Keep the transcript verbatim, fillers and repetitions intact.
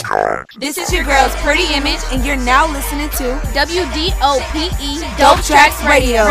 This is your girl's Pretty Image, and you're now listening to W D O P E Dope Tracks Radio.